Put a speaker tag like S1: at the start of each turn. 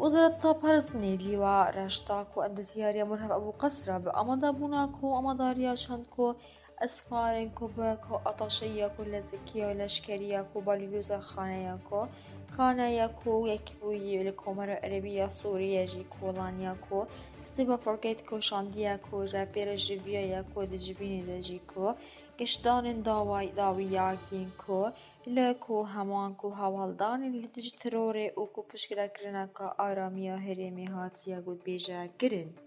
S1: وزارة پرستنی لیوا رشتاک و اندزیاری مرهب ابو قصرة بأمدا بوناكو أمداريا شندكو أسفارنكو باكو أطاشياكو لزكية ولشكرياكو باليوزا خانياكو كانياكو يكبوي لكومر عربية سوريا جيكو لانياكو ستيبا فوركيتكو شاندياكو جابير جيفياكو دجبيني دجيكو گشتان داویاکینکو لکو همانکو هوالدان اللي تجي تروري اوكو پشکره کرنکا آرامیا هرمی هاتیا گود بیجا گرن.